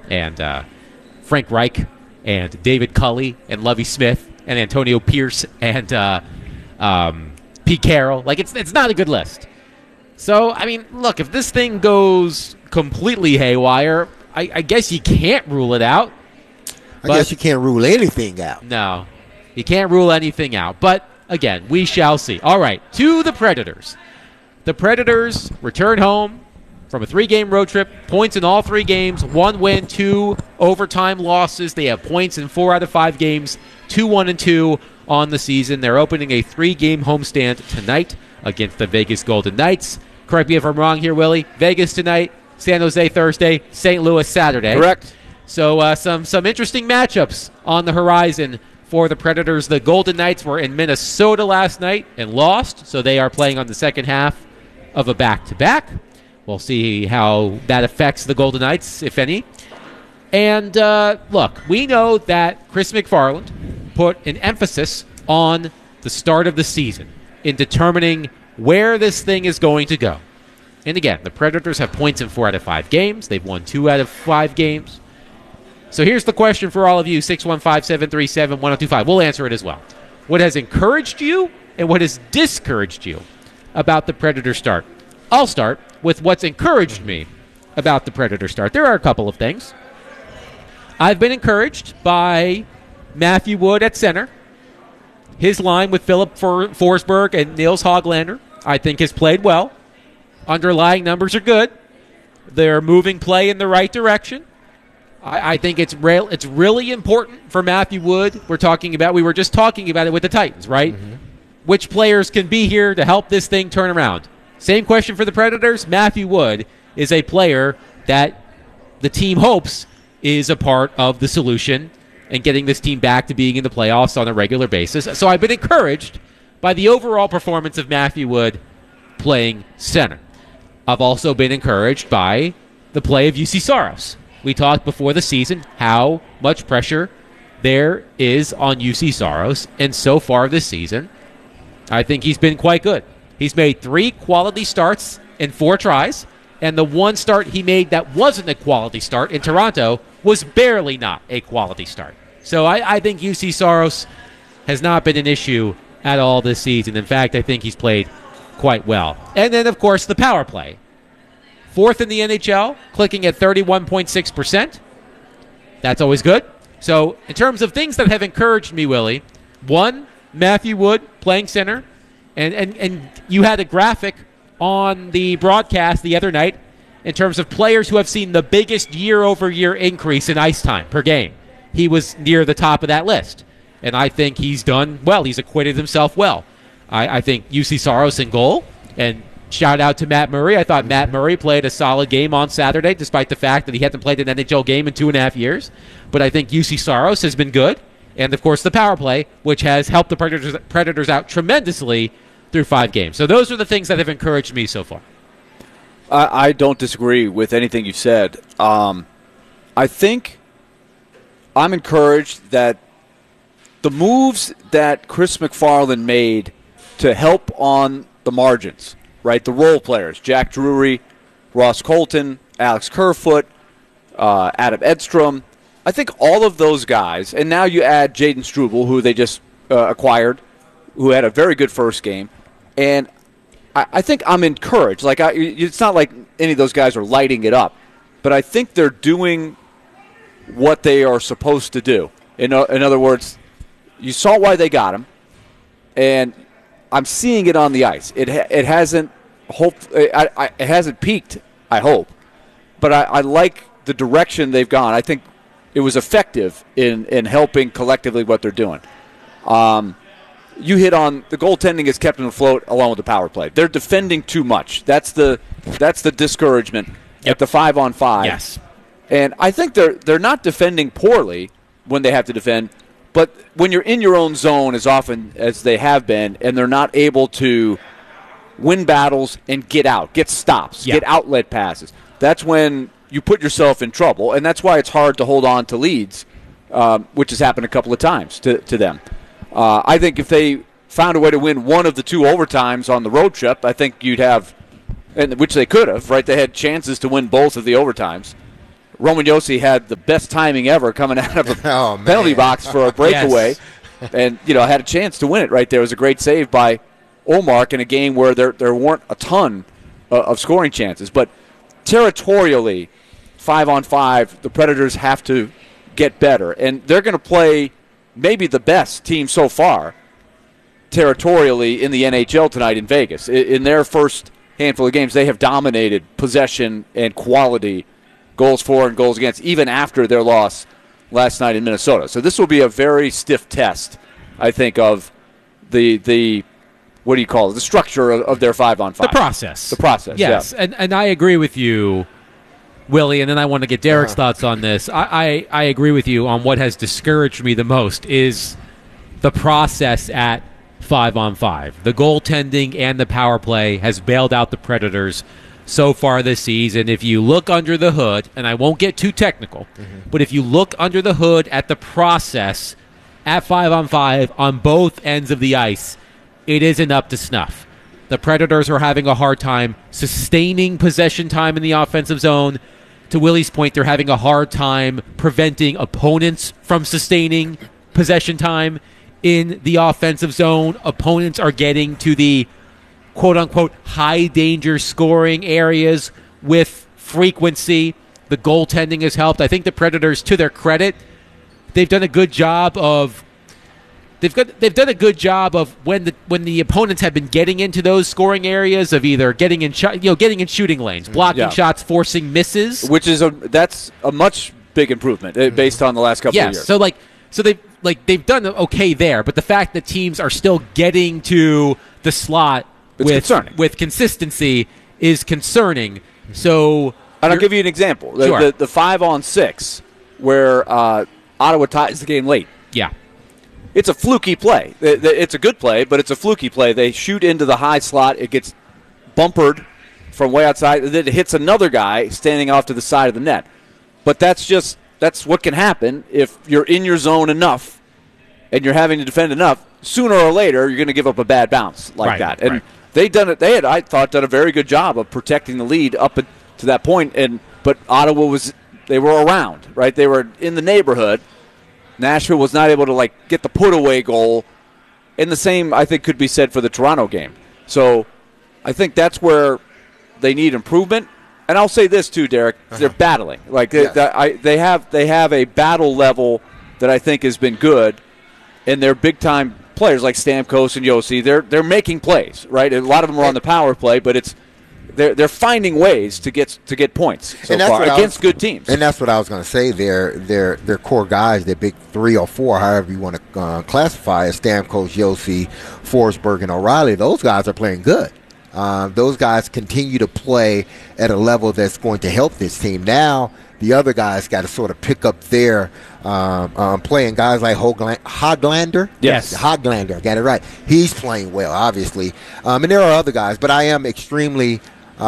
and Frank Reich and David Culley and Lovie Smith and Antonio Pierce and Pete Carroll. Like, it's not a good list. So, I mean, look, if this thing goes completely haywire, I guess you can't rule it out. I guess you can't rule anything out. No, you can't rule anything out. But, again, we shall see. All right, to the Predators. The Predators return home from a 3-game road trip, points in all 3 games, 1 win, 2 overtime losses. They have points in 4 out of 5 games, 2-1-2 on the season. They're opening a 3-game homestand tonight against the Vegas Golden Knights. Correct me if I'm wrong here, Willie. Vegas tonight, San Jose Thursday, St. Louis Saturday. Correct. So some interesting matchups on the horizon for the Predators. The Golden Knights were in Minnesota last night and lost, so they are playing on the second half of a back-to-back. We'll see how that affects the Golden Knights, if any. And, look, we know that Chris McFarland put an emphasis on the start of the season in determining where this thing is going to go. And, again, the Predators have points in 4 out of 5 games. They've won 2 out of 5 games. So here's the question for all of you, 615-737-1025. We'll answer it as well. What has encouraged you and what has discouraged you about the Predator start? I'll start with what's encouraged me about the Predator start. There are a couple of things. I've been encouraged by Matthew Wood at center. His line with Philip Forsberg and Nils Höglander, I think, has played well. Underlying numbers are good. They're moving play in the right direction. I think it's really important for Matthew Wood. We were just talking about it with the Titans, right? Mm-hmm. Which players can be here to help this thing turn around? Same question for the Predators. Matthew Wood is a player that the team hopes is a part of the solution and getting this team back to being in the playoffs on a regular basis. So I've been encouraged by the overall performance of Matthew Wood playing center. I've also been encouraged by the play of UC Saros. We talked before the season how much pressure there is on UC Saros, and so far this season, I think he's been quite good. He's made 3 quality starts in 4 tries, and the one start he made that wasn't a quality start in Toronto was barely not a quality start. So I think UC Saros has not been an issue at all this season. In fact, I think he's played quite well. And then, of course, the power play. 4th in the NHL, clicking at 31.6%. That's always good. So in terms of things that have encouraged me, Willie, 1, Matthew Wood playing center. And you had a graphic on the broadcast the other night in terms of players who have seen the biggest year-over-year increase in ice time per game. He was near the top of that list. And I think he's done well. He's acquitted himself well. I think UC Saros in goal. And shout out to Matt Murray. I thought Matt Murray played a solid game on Saturday, despite the fact that he hasn't played an NHL game in 2.5 years. But I think UC Saros has been good. And, of course, the power play, which has helped the Predators out tremendously through 5 games. So those are the things that have encouraged me so far. I don't disagree with anything you've said. I think I'm encouraged that the moves that Chris McFarland made to help on the margins, right, the role players, Jack Drury, Ross Colton, Alex Kerfoot, Adam Edstrom, I think all of those guys, and now you add Jaden Struble, who they just acquired, who had a very good first game, and I think I'm encouraged. Like it's not like any of those guys are lighting it up, but I think they're doing what they are supposed to do. In other words, you saw why they got him, and I'm seeing it on the ice. It hasn't it hasn't peaked, I hope, but I like the direction they've gone. I think it was effective in helping collectively what they're doing. You hit on the goaltending has kept them afloat along with the power play. They're defending too much. That's the discouragement at the 5-on-5. Yes. And I think they're not defending poorly when they have to defend, but when you're in your own zone as often as they have been and they're not able to win battles and get out, get stops, get outlet passes, that's when you put yourself in trouble, and that's why it's hard to hold on to leads, which has happened a couple of times to them. I think if they found a way to win one of the 2 overtimes on the road trip, I think you'd have, which they could have, right? They had chances to win both of the overtimes. Roman Yossi had the best timing ever coming out of a Oh, man. penalty box for a breakaway. Yes. And, had a chance to win it right there. It was a great save by Olmark in a game where there weren't a ton of scoring chances. But territorially, 5-on-5, the Predators have to get better. And they're going to play maybe the best team so far territorially in the NHL tonight in Vegas. In their first handful of games, they have dominated possession and quality, goals for and goals against, even after their loss last night in Minnesota. So this will be a very stiff test, I think, of the what do you call it, the structure of their 5-on-5. The process. The process, yes. yeah. And I agree with you, Willie, and then I want to get Derek's thoughts on this. I agree with you on what has discouraged me the most is the process at 5-on-5. The goaltending and the power play has bailed out the Predators so far this season. If you look under the hood, and I won't get too technical, but if you look under the hood at the process at 5-on-5 on both ends of the ice, it isn't up to snuff. The Predators are having a hard time sustaining possession time in the offensive zone. To Willie's point, they're having a hard time preventing opponents from sustaining possession time in the offensive zone. Opponents are getting to the quote-unquote high-danger scoring areas with frequency. The goaltending has helped. I think the Predators, to their credit, they've done a good job of They've done a good job of when the opponents have been getting into those scoring areas of either getting in shooting lanes, blocking shots, forcing misses, which is that's a much big improvement based on the last couple of years. So they've done okay there, but the fact that teams are still getting to the slot with consistency is concerning. So, and I'll give you an example: sure. the 5-on-6 where Ottawa ties the game late. Yeah. It's a fluky play. It's a good play, but it's a fluky play. They shoot into the high slot. It gets bumpered from way outside. Then it hits another guy standing off to the side of the net. But that's what can happen if you're in your zone enough and you're having to defend enough. Sooner or later, you're going to give up a bad bounce like that. And they had, I thought, done a very good job of protecting the lead up to that point. But Ottawa they were around, right? They were in the neighborhood. Nashville was not able to get the put-away goal, and the same, I think, could be said for the Toronto game. So I think that's where they need improvement. And I'll say this too, Derek: they're battling. They have a battle level that I think has been good, and they're big-time players like Stamkos and Yossi. They're making plays, right? A lot of them are on the power play, but they're finding ways to get points so far against good teams. And that's what I was going to say. Their core guys, their big 3 or 4, however you want to classify, as Stamkos, Yossi, Forsberg, and O'Reilly. Those guys are playing good. Those guys continue to play at a level that's going to help this team. Now the other guys got to sort of pick up their playing. Guys like Hoglander. Yes. Hoglander, I got it right. He's playing well, obviously. And there are other guys, but I am extremely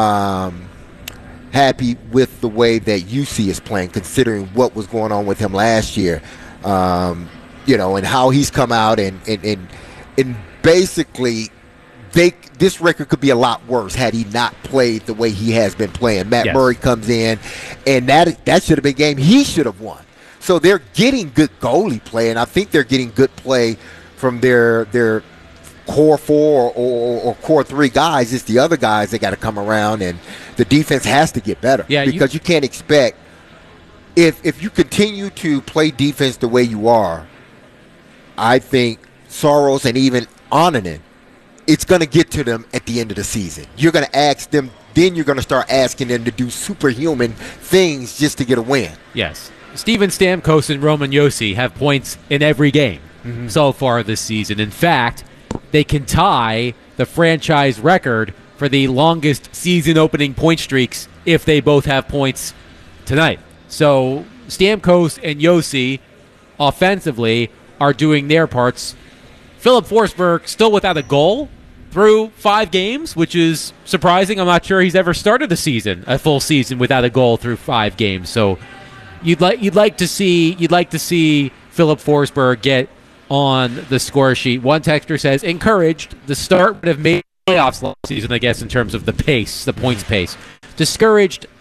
happy with the way that UC is playing, considering what was going on with him last year, and how he's come out and basically this record could be a lot worse had he not played the way he has been playing. Matt Murray comes in, and that should have been a game he should have won. So they're getting good goalie play, and I think they're getting good play from their core 4 or core 3 guys. It's the other guys that got to come around, and the defense has to get better. Yeah, because you can't expect, if you continue to play defense the way you are, I think Saros and even Onanen, it's going to get to them at the end of the season. You're going to ask them, then you're going to start asking them to do superhuman things just to get a win. Yes. Steven Stamkos and Roman Yossi have points in every game so far this season. In fact, they can tie the franchise record for the longest season-opening point streaks if they both have points tonight. So Stamkos and Yossi offensively are doing their parts. Philip Forsberg still without a goal through 5 games, which is surprising. I'm not sure he's ever started a full season without a goal through 5 games. So you'd like to see Philip Forsberg get on the score sheet. One texter says, encouraged, the start would have made playoffs last season, I guess, in terms of the pace, the points pace. Discouraged,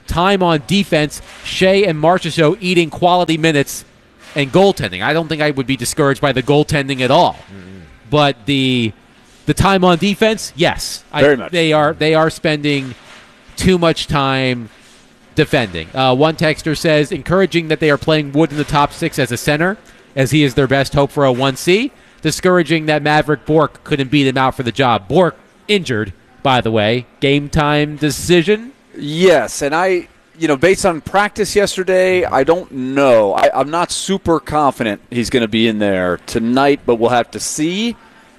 time on defense, Shea and Marchessault eating quality minutes and goaltending. I don't think I would be discouraged by the goaltending at all. But the time on defense, yes. Very much. They are spending too much time defending. One texter says, encouraging that they are playing Wood in the top 6 as a center, as he is their best hope for a 1C. Discouraging that Maverick Bourque couldn't beat him out for the job. Bourque injured, by the way. Game time decision? Yes, and based on practice yesterday, I don't know. I'm not super confident he's going to be in there tonight, but we'll have to see.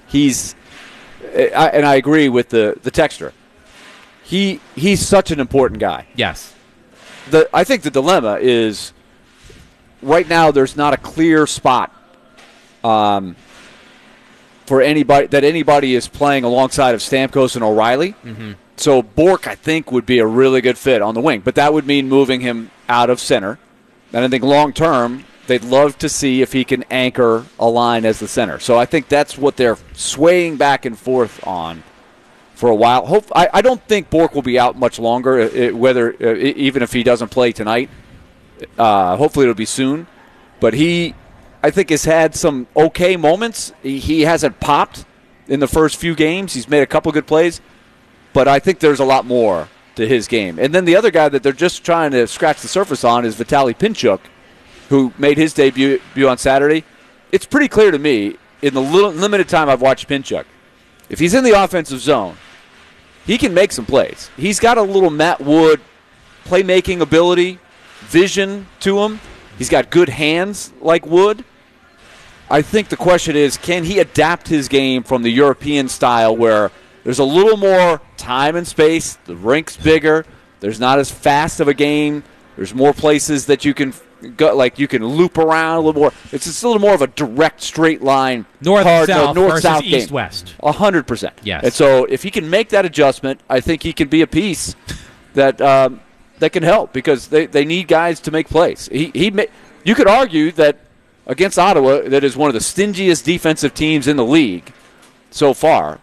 And I agree with the texter. He's such an important guy. Yes. I think the dilemma is right now there's not a clear spot for anybody is playing alongside of Stamkos and O'Reilly. Mm-hmm. So Bourque, I think, would be a really good fit on the wing. But that would mean moving him out of center. And I think long-term, they'd love to see if he can anchor a line as the center. So I think that's what they're swaying back and forth on for a while. I don't think Bourque will be out much longer, even if he doesn't play tonight. Hopefully it'll be soon. But I think, has had some okay moments. He hasn't popped in the first few games. He's made a couple good plays. But I think there's a lot more to his game. And then the other guy that they're just trying to scratch the surface on is Vitaly Pinchuk, who made his debut on Saturday. It's pretty clear to me, in the limited time I've watched Pinchuk, if he's in the offensive zone, he can make some plays. He's got a little Matt Wood playmaking ability, vision to him. He's got good hands like Wood. I think the question is, can he adapt his game from the European style where there's a little more time and space, the rink's bigger, there's not as fast of a game, there's more places that you can go, like you can loop around a little more. It's just a little more of a direct, straight line, north-south versus game. East-west. 100%. Yes. And so if he can make that adjustment, I think he can be a piece that can help because they need guys to make plays. You could argue that against Ottawa, that is one of the stingiest defensive teams in the league so far,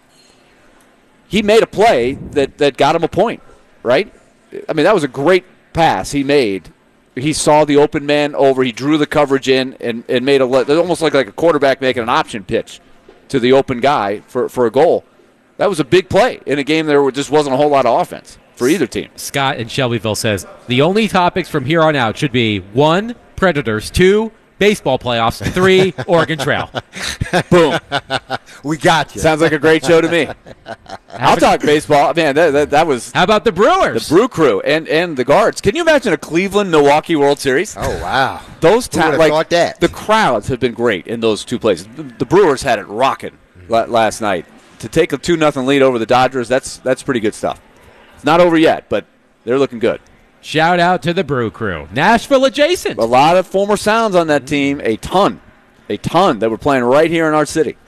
he made a play that got him a point, right? I mean, that was a great pass he made. He saw the open man over. He drew the coverage in and made almost like a quarterback making an option pitch to the open guy for a goal. That was a big play in a game there where just wasn't a whole lot of offense for either team. Scott in Shelbyville says, the only topics from here on out should be 1, Predators, 2, baseball playoffs, 3, Oregon Trail. Boom. We got you. Sounds like a great show to me. I'll talk baseball. Man, that was... How about the Brewers? The Brew Crew and the Guards. Can you imagine a Cleveland-Milwaukee World Series? Oh, wow. Those Who would have thought that? The crowds have been great in those two places. The Brewers had it rocking last night. To take a 2-0 lead over the Dodgers, that's pretty good stuff. It's not over yet, but they're looking good. Shout out to the Brew Crew. Nashville adjacent. A lot of former Sounds on that team. A ton that were playing right here in our city.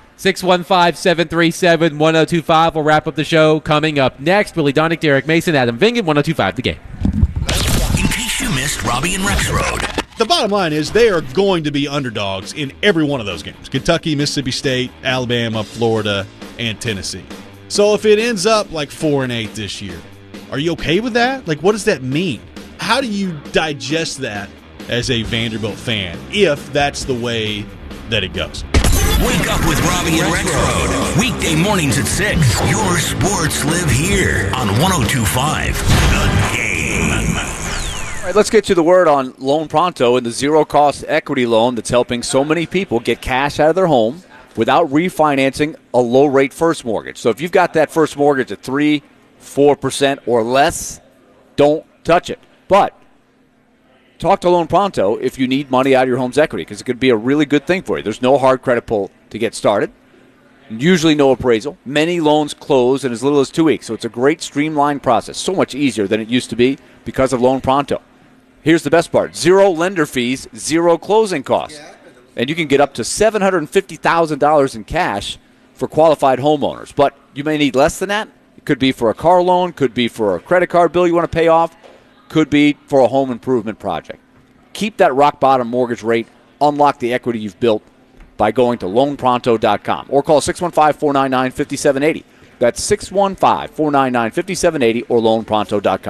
615-737-1025. We'll wrap up the show coming up next. Willie Donick, Derek Mason, Adam Vingan, 1025 The Game. In case you missed Robbie and Rex Road. The bottom line is they are going to be underdogs in every one of those games. Kentucky, Mississippi State, Alabama, Florida, and Tennessee. So if it ends up like 4-8 this year, are you okay with that? Like, what does that mean? How do you digest that as a Vanderbilt fan if that's the way that it goes? Wake up with Robbie and Rex Road. Weekday mornings at 6. Your sports live here on 1025 The Game. All right, let's get to the word on Loan Pronto and the zero-cost equity loan that's helping so many people get cash out of their home without refinancing a low-rate first mortgage. So if you've got that first mortgage at 3-4% or less, don't touch it. But talk to Loan Pronto if you need money out of your home's equity because it could be a really good thing for you. There's no hard credit pull to get started. Usually no appraisal. Many loans close in as little as 2 weeks. So it's a great streamlined process. So much easier than it used to be because of Loan Pronto. Here's the best part. 0 lender fees, 0 closing costs. And you can get up to $750,000 in cash for qualified homeowners. But you may need less than that. It could be for a car loan, could be for a credit card bill you want to pay off, could be for a home improvement project. Keep that rock-bottom mortgage rate. Unlock the equity you've built by going to loanpronto.com or call 615-499-5780. That's 615-499-5780 or loanpronto.com.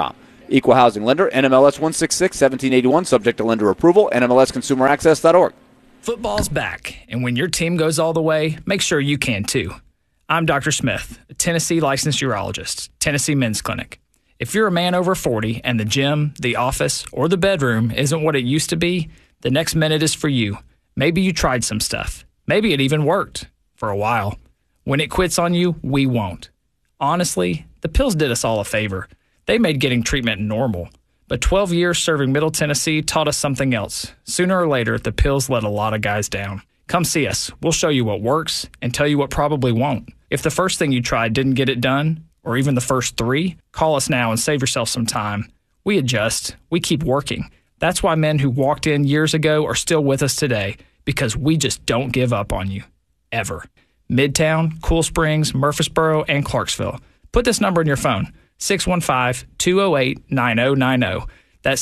Equal housing lender, NMLS 166-1781, subject to lender approval, NMLSconsumeraccess.org. Football's back, and when your team goes all the way, make sure you can too. I'm Dr. Smith, a Tennessee licensed urologist, Tennessee Men's Clinic. If you're a man over 40 and the gym, the office, or the bedroom isn't what it used to be, the next minute is for you. Maybe you tried some stuff. Maybe it even worked for a while. When it quits on you, we won't. Honestly, the pills did us all a favor. They made getting treatment normal. But 12 years serving Middle Tennessee taught us something else. Sooner or later, the pills let a lot of guys down. Come see us. We'll show you what works and tell you what probably won't. If the first thing you tried didn't get it done, or even the first 3, call us now and save yourself some time. We adjust. We keep working. That's why men who walked in years ago are still with us today, because we just don't give up on you. Ever. Midtown, Cool Springs, Murfreesboro, and Clarksville. Put this number in your phone. 615-208-9090. That's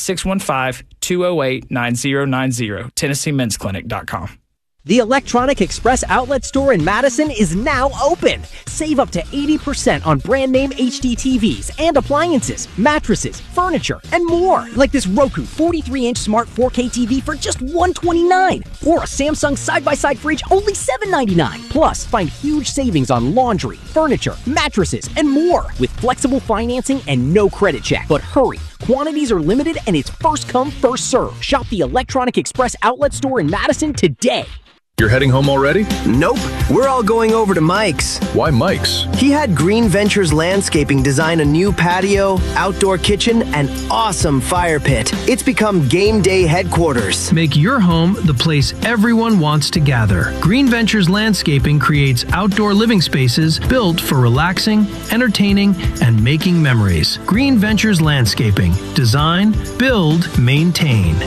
615-208-9090. TennesseeMen'sClinic.com. The Electronic Express Outlet Store in Madison is now open. Save up to 80% on brand name HD TVs and appliances, mattresses, furniture, and more. Like this Roku 43-inch smart 4K TV for just $129. Or a Samsung side-by-side fridge, only $799. Plus, find huge savings on laundry, furniture, mattresses, and more. With flexible financing and no credit check. But hurry, quantities are limited and it's first come, first serve. Shop the Electronic Express Outlet Store in Madison today. You're heading home already? Nope. We're all going over to Mike's. Why Mike's? He had Green Ventures Landscaping design a new patio, outdoor kitchen, and awesome fire pit. It's become game day headquarters. Make your home the place everyone wants to gather. Green Ventures Landscaping creates outdoor living spaces built for relaxing, entertaining, and making memories. Green Ventures Landscaping. Design, build, maintain.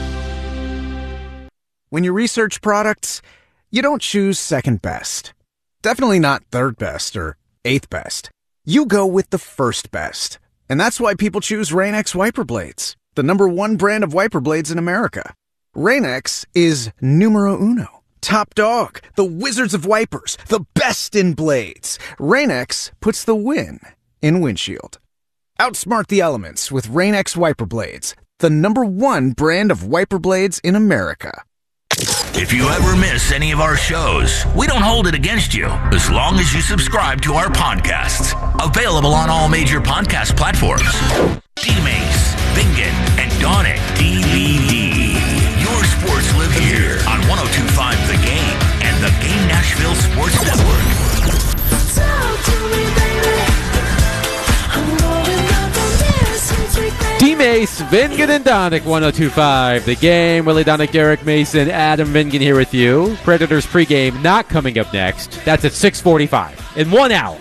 When you research products, you don't choose second best. Definitely not third best or eighth best. You go with the first best. And that's why people choose Rain-X wiper blades, the #1 brand of wiper blades in America. Rain-X is numero uno. Top dog, the wizards of wipers, the best in blades. Rain-X puts the win in windshield. Outsmart the elements with Rain-X wiper blades, the #1 brand of wiper blades in America. If you ever miss any of our shows, we don't hold it against you as long as you subscribe to our podcasts. Available on all major podcast platforms. D-Mace, Bingen, and Donick DVD. Your sports live here on 102.5 The Game and the Game Nashville Sports Network. Talk to me, baby. I'm going up on this. D-Mace, Vingan, and Donick, 102.5 The Game. Willie Donick, Derek Mason, Adam Vingan here with you. Predators pregame not coming up next. That's at 6:45 in 1 hour.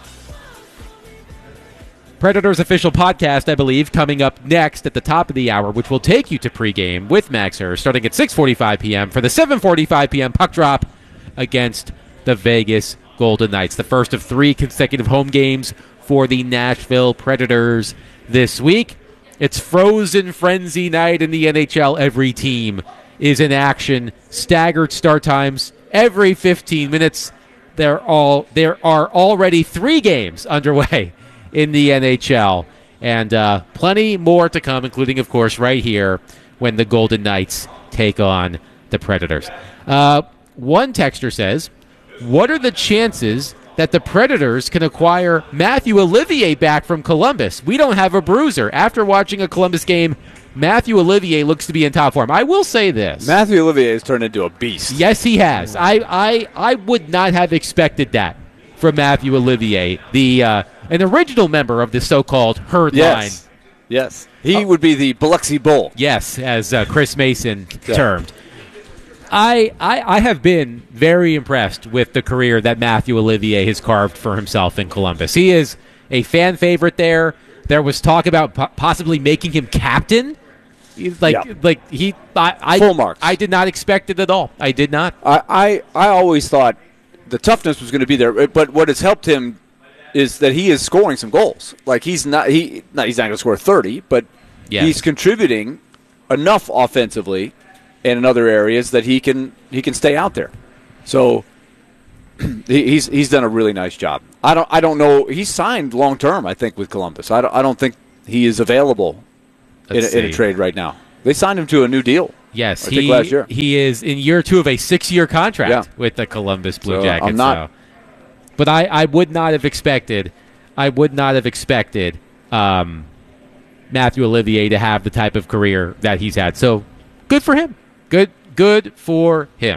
Predators official podcast, I believe, coming up next at the top of the hour, which will take you to pregame with Max Hurst, starting at 6:45 p.m. for the 7:45 p.m. puck drop against the Vegas Golden Knights. The first of 3 consecutive home games for the Nashville Predators this week. It's frozen frenzy night in the NHL. Every team is in action. Staggered start times every 15 minutes. There are already 3 games underway in the NHL, and plenty more to come, including, of course, right here when the Golden Knights take on the Predators. One texter says, what are the chances that the Predators can acquire Matthew Olivier back from Columbus? We don't have a bruiser. After watching a Columbus game, Matthew Olivier looks to be in top form. I will say this. Matthew Olivier has turned into a beast. Yes, he has. I would not have expected that from Matthew Olivier, an original member of the so-called Herd line. Yes. He would be the Biloxi Bull. Yes, as Chris Mason termed. I have been very impressed with the career that Matthew Olivier has carved for himself in Columbus. He is a fan favorite there. There was talk about possibly making him captain. Full marks. I did not expect it at all. I did not. I always thought the toughness was going to be there, but what has helped him is that he is scoring some goals. Like he's not going to score 30, but he's contributing enough offensively and in other areas that he can stay out there. So he's done a really nice job. I don't know. He's signed long term, I think, with Columbus. I don't think he is available in Let's a see. trade right now. They signed him to a new deal. Yes, I think last year. he is in year 2 of a 6-year contract Yeah. with the Columbus Blue So, Jackets. I'm not- But I would not have expected. Matthew Olivier to have the type of career that he's had. So good for him. Good for him.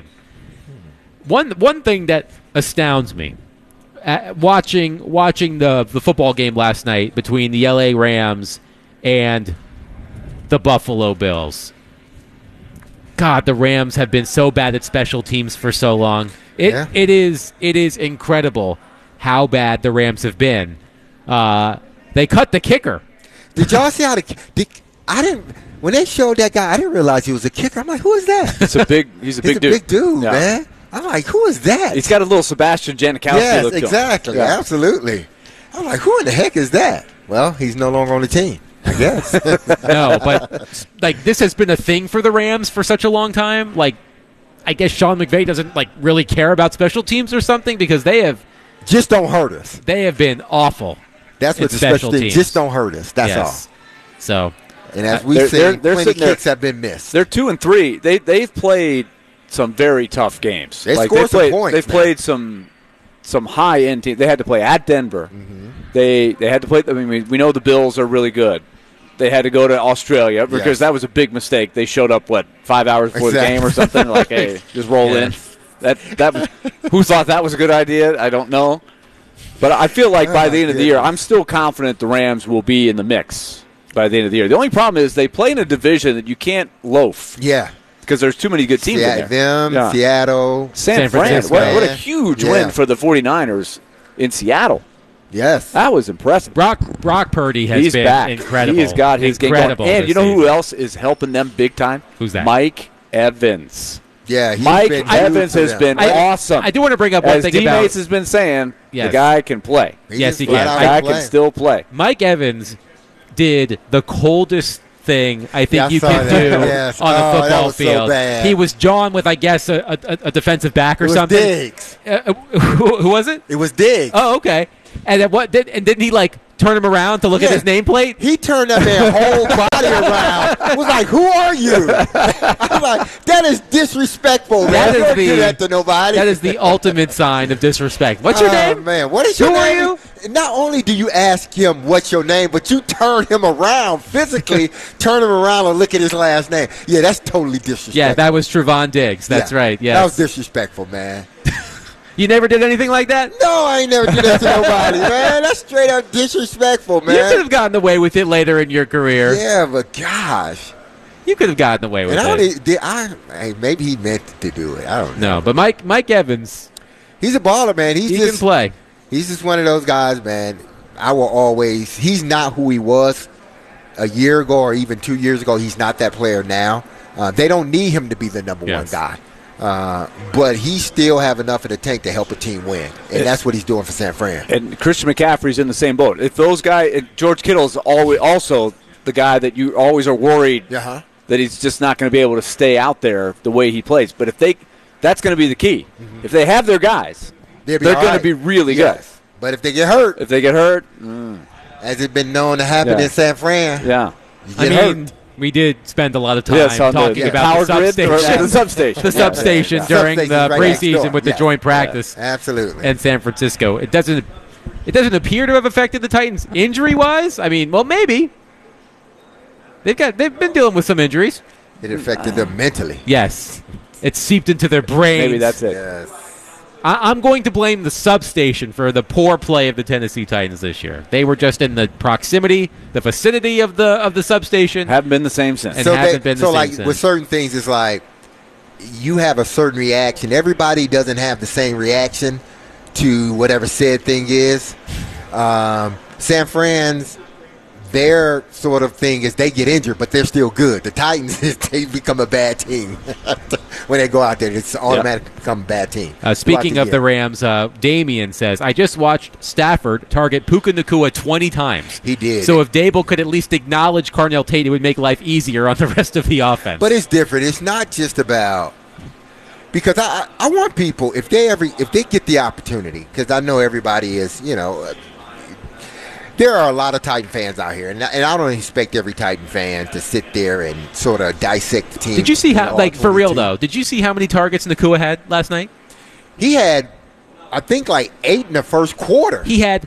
One thing that astounds me, watching the football game last night between the LA Rams and the Buffalo Bills. God, the Rams have been so bad at special teams for so long. It is incredible how bad the Rams have been. They cut the kicker. Did y'all see how when they showed that guy, I didn't realize he was a kicker. I'm like, who is that? He's a big He's dude. a big dude, Yeah. man. I'm like, who is that? He's got a little Sebastian Janikowski Yes, look to him. exactly. Yeah. Absolutely. I'm like, who in the heck is that? Well, he's no longer on the team, I guess. No, but like this has been a thing for the Rams for such a long time. Like, I guess Sean McVay doesn't like really care about special teams or something because they have just don't hurt us. They have been awful. That's what in the special teams just don't hurt us. That's Yes. So, and as we've seen, plenty sitting there- kicks have been missed. They're 2-3. They've played some very tough games. They scored some points, They've man. played some high end teams. They had to play at Denver. Mm-hmm. They had to play. I mean, we know the Bills are really good. They had to go to Australia because Yes. that was a big mistake. They showed up 5 hours before the Exactly. game or something. Like, hey, just roll Yes. in. That was, who thought that was a good idea? I don't know. But I feel like by the end of the year, I'm still confident the Rams will be in the mix by the end of the year. The only problem is they play in a division that you can't loaf. Yeah. Because there's too many good teams in there. Them, Seattle, San Francisco. What a huge Yeah. win for the 49ers in Seattle. Yes. That was impressive. Brock Purdy has He's been back. incredible. He's got his incredible game going. And this you know who season. else is helping them big time? Who's that? Mike Evans. Yeah, he's Mike been Evans huge for has them. been awesome. I do want to bring up one As thing D. about Mates has been saying, Yes. the guy can play. Yes, he The can. guy can still play. Mike Evans did the coldest thing I think Yeah, I you saw can that. do Yes. on Oh, a that football was so field. bad. He was John with, I guess, a defensive back or It was something. Diggs. Who was it? It was Diggs. Oh, okay. And then didn't he like turn him around to look at Yeah. his nameplate? He turned that man's whole body around. Was like, who are you? I'm like, that is disrespectful, man. That is Don't do the- that to nobody. That is the ultimate sign of disrespect. What's your Oh, name? man, what is your Who are name? you? Not only do you ask him what's your name, but you turn him around physically, turn him around and look at his last name. Yeah, that's totally disrespectful. Yeah, that was Trevon Diggs. That's Yeah, right. Yeah. That was disrespectful, man. You never did anything like that? No, I ain't never did that to nobody, man. That's straight up disrespectful, man. You could have gotten away with it later in your career. Yeah, but gosh. You could have gotten away with And it. hey, maybe he meant to do it. I don't know. No, but Mike Evans, He's a baller, man. he can play. He's just one of those guys, man. He's not who he was a year ago or even 2 years ago. He's not that player now. They don't need him to be the number one guy. But he still have enough in the tank to help a team win. And that's what he's doing for San Fran. And Christian McCaffrey's in the same boat. If those guys, George Kittle's always also the guy that you always are worried Uh-huh. that he's just not going to be able to stay out there the way he plays. But that's going to be the key. If they have their guys, They'll be they're all going to right. be really Yes. But if they get hurt, good. as it's been known to happen Yeah. in San Fran, Yeah. you I get mean, hurt. we did spend a lot of time Yes, on the talking about power the grid or substation. the substation. The substation Yeah. during the Substation's right next preseason door. with the Yeah. joint practice Absolutely. in San Francisco. It doesn't appear to have affected the Titans injury wise. I mean, well, maybe they've been dealing with some injuries. It affected them mentally. Yes, it seeped into their brains. Maybe that's it. Yes. I'm going to blame the substation for the poor play of the Tennessee Titans this year. They were just in the proximity, the vicinity of the substation. Haven't been the same since. And haven't been the so same like since. with certain things, it's like you have a certain reaction. Everybody doesn't have the same reaction to whatever said thing is. San Fran's, their sort of thing is they get injured, but they're still good. The Titans, they become a bad team when they go out there. It's automatically become a bad team. Speaking of the Rams, Damian says, I just watched Stafford target Puka Nacua 20 times. He did. So if Dable could at least acknowledge Carnell Tate, it would make life easier on the rest of the offense. But it's different. It's not just about because I want people if they get the opportunity, because I know everybody is, there are a lot of Titan fans out here, and I don't expect every Titan fan to sit there and sort of dissect the team. Did you see how, all like, for real 22. though, did you see how many targets Nakua had last night? He had, I think, like 8 in the first quarter. He had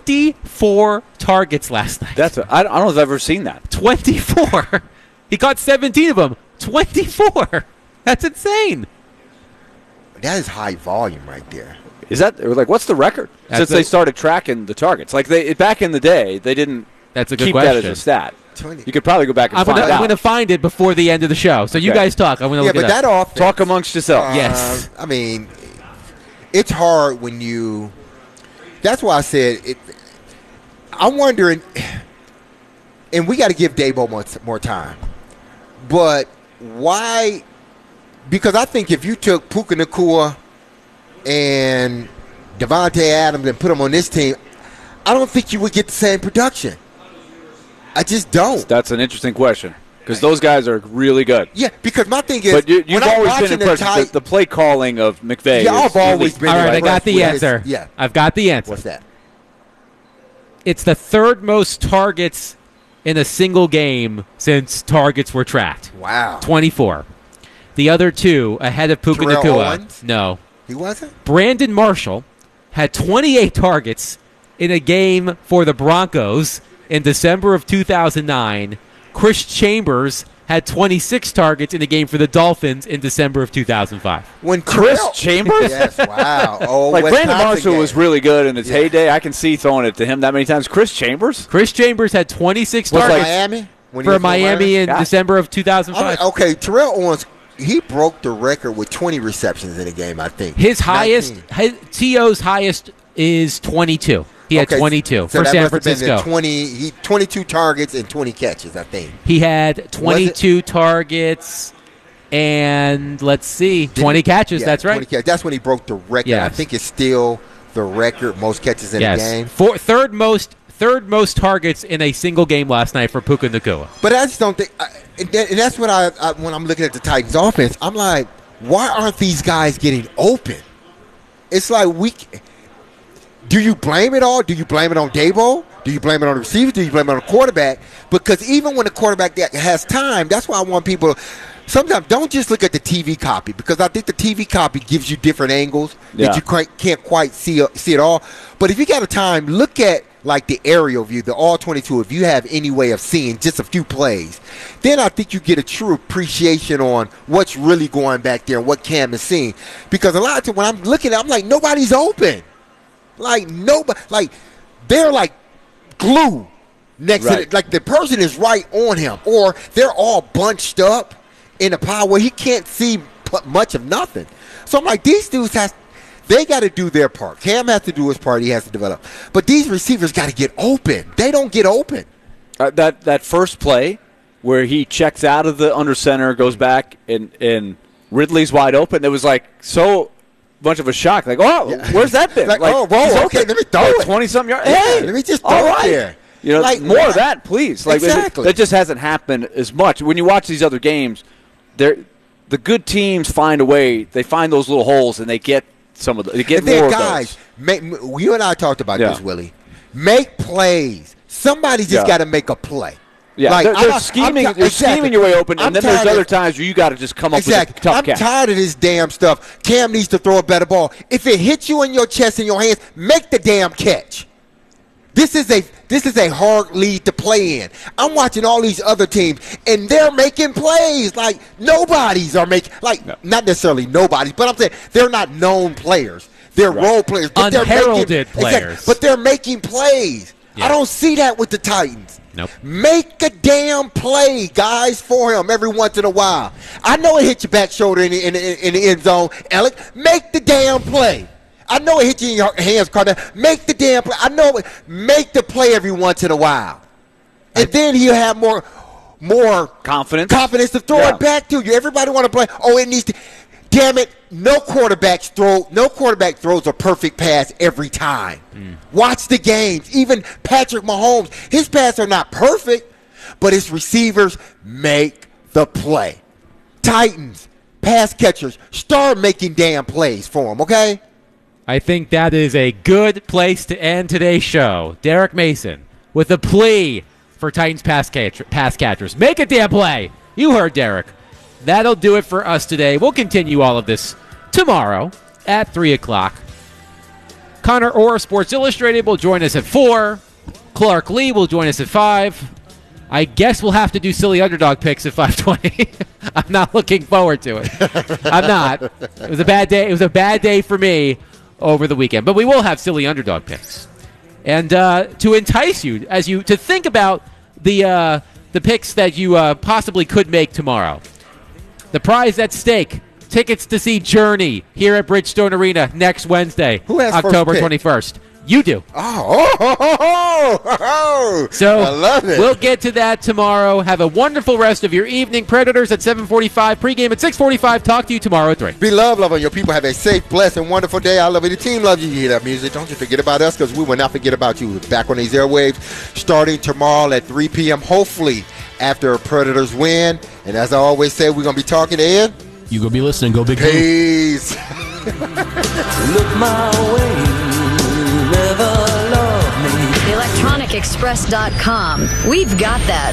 24 targets last night. I don't know if I've ever seen that. 24. He caught 17 of them. 24. That's insane. That is high volume right there. Is that like what's the record since they started tracking the targets? Like back in the day, they didn't. That's a good keep question. that as a stat. You could probably go back and find out. I'm going to find it before the end of the show. So you guys talk. I'm going to look it up. But that offense, talk amongst yourselves. Yes. I mean, it's hard when you. That's why I said it. I'm wondering, and we got to give Dabo more time. But why? Because I think if you took Puka Nacua and Devontae Adams and put them on this team, I don't think you would get the same production. I just don't. That's an interesting question because those guys are really good. Yeah, because my thing is, but you've when I'm always been watching impressed with the play calling of McVay. Yeah, I've always been. All right, I got the impressed with answer. his- Yeah. I've got the answer. What's that? It's the third most targets in a single game since targets were tracked. Wow. 24. The other two ahead of Puka Terrell Nacua. Owens? No. He wasn't? Brandon Marshall had 28 targets in a game for the Broncos in December of 2009. Chris Chambers had 26 targets in a game for the Dolphins in December of 2005. When Chris Chambers? Yes, wow. Oh, like Wisconsin Brandon Marshall game. was really good in his heyday. I can see throwing it to him that many times. Chris Chambers? Chris Chambers had 26 Was targets Miami? When he for was with Miami in Yeah. December of 2005. Okay, Terrell Owens, he broke the record with 20 receptions in a game, I think. His highest, 19. T.O.'s highest is 22. He had 22 so for that San must have been the Francisco. 22 targets and 20 catches, I think. He had 22 targets and, let's see, 20 catches. Yeah, That's 20 right. catches. That's when he broke the record. I Yes. think it's still the record, most catches in a game. Third most targets in a single game last night for Puka Nacua. But I just don't think, and that's what I when I'm looking at the Titans offense, I'm like, why aren't these guys getting open? It's like do you blame it all? Do you blame it on Dabo? Do you blame it on the receiver? Do you blame it on the quarterback? Because even when the quarterback has time, that's why I want people sometimes don't just look at the TV copy, because I think the TV copy gives you different angles that you can't quite see it all. But if you got a time, look at like the aerial view, the all 22, if you have any way of seeing just a few plays, then I think you get a true appreciation on what's really going back there and what Cam is seeing. Because a lot of times when I'm looking at it, I'm like, nobody's open. Like, nobody, like, they're like glue next to it. Like, the person is right on him, or they're all bunched up in a pile where he can't see much of nothing. So I'm like, these dudes they got to do their part. Cam has to do his part. He has to develop. But these receivers got to get open. They don't get open. That first play where he checks out of the under center, goes back, and Ridley's wide open, it was like so much of a shock. Like, where's that been? Like, oh, whoa, okay, let me throw it. 20-something yards. Yeah, Hey, let me just all throw it right. there. You know, Like, more of that, please. Like, exactly. That just hasn't happened as much. When you watch these other games, the good teams find a way. They find those little holes, and they get they get more of guys, those. you and I talked about this, Willie. Make plays. Somebody just got to make a play. Yeah, like, they're scheming your way open, and then there's other times where you got to just come up with a tough catch. I'm tired of this damn stuff. Cam needs to throw a better ball. If it hits you in your chest and your hands, make the damn catch. This is a hard league to play in. I'm watching all these other teams, and they're making plays. Like, nobodies are making, not necessarily nobodies, but I'm saying they're not known players. They're role players. But Unheralded players. Exactly, but they're making plays. Yeah. I don't see that with the Titans. Nope. Make a damn play, guys, for him every once in a while. I know it hit your back shoulder in the end zone, Alec. Make the damn play. I know it hit you in your hands, Carter. Make the damn play. I know it. Make the play every once in a while. And then he'll have more confidence to throw it back to you. Everybody want to play. Oh, it needs to. Damn it. No quarterback throws a perfect pass every time. Watch the games. Even Patrick Mahomes, his passes are not perfect, but his receivers make the play. Titans, pass catchers, start making damn plays for them, okay? I think that is a good place to end today's show. Derek Mason, with a plea for Titans pass catchers. Make a damn play. You heard Derek. That'll do it for us today. We'll continue all of this tomorrow at 3 o'clock. Connor Orr, Sports Illustrated, will join us at 4. Clark Lee will join us at 5. I guess we'll have to do silly underdog picks at 5:20. I'm not looking forward to it. I'm not. It was a bad day. It was a bad day for me over the weekend. But we will have silly underdog picks. And to entice you, to think about the picks that you possibly could make tomorrow. The prize at stake: tickets to see Journey here at Bridgestone Arena next Wednesday, Who has October first pick? 21st. You do. So I love it. We'll get to that tomorrow. Have a wonderful rest of your evening. Predators at 7:45. Pregame at 6:45. Talk to you tomorrow at 3. Be loved, love on your people. Have a safe, blessed, and wonderful day. I love you. The team loves you. You hear that music? Don't you forget about us, because we will not forget about you. We're back on these airwaves starting tomorrow at 3 p.m., hopefully after Predators win. And as I always say, we're going to be talking in. You go be listening. Go Big Blue. Peace. Look my way, never love me. ElectronicExpress.com. We've got that.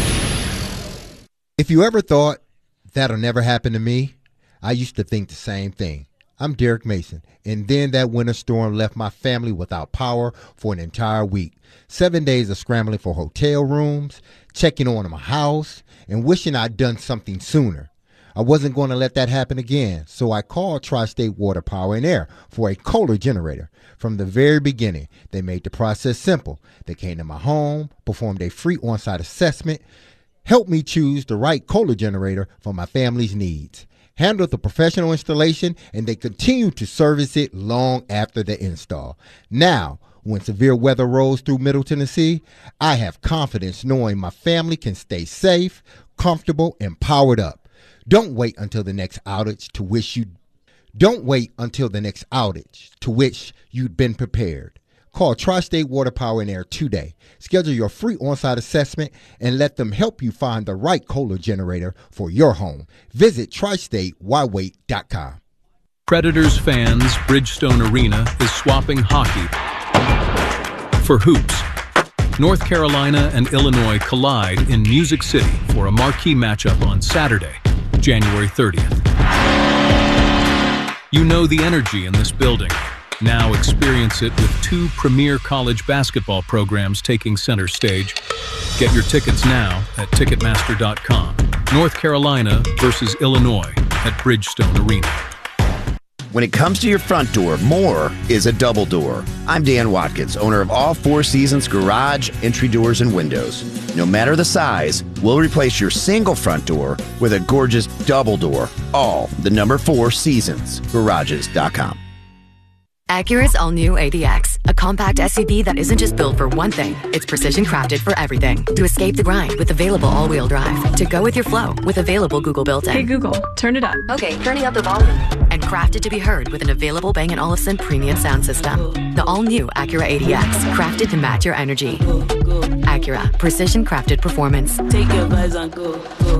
If you ever thought that'll never happen to me, I used to think the same thing. I'm Derek Mason, and then that winter storm left my family without power for an entire week. 7 days of scrambling for hotel rooms, checking on my house, and wishing I'd done something sooner. I wasn't going to let that happen again, so I called Tri-State Water Power and Air for a Kohler generator. From the very beginning, they made the process simple. They came to my home, performed a free on-site assessment, helped me choose the right Kohler generator for my family's needs, handled the professional installation, and they continued to service it long after the install. Now, when severe weather rolls through Middle Tennessee, I have confidence knowing my family can stay safe, comfortable, and powered up. Don't wait until the next outage to wish you'd been prepared. Call Tri-State Water Power and Air today. Schedule your free on-site assessment and let them help you find the right Kohler generator for your home. Visit tristatewhywait.com. Predators fans, Bridgestone Arena is swapping hockey for hoops. North Carolina and Illinois collide in Music City for a marquee matchup on Saturday, January 30th. You know the energy in this building. Now experience it with 2 premier college basketball programs taking center stage. Get your tickets now at Ticketmaster.com. North Carolina versus Illinois at Bridgestone Arena. When it comes to your front door, more is a double door. I'm Dan Watkins, owner of All Four Seasons Garage, Entry Doors, and Windows. No matter the size, we'll replace your single front door with a gorgeous double door. All the number 4 Seasons Garages.com. Acura's all-new ADX, a compact SUV that isn't just built for one thing, it's precision crafted for everything. To escape the grind with available all-wheel drive. To go with your flow with available Google built-in. Hey Google, turn it up. Okay, turning up the volume. And crafted to be heard with an available Bang & Olufsen premium sound system. The all-new Acura ADX, crafted to match your energy. Acura, precision crafted performance. Take your vibes on go.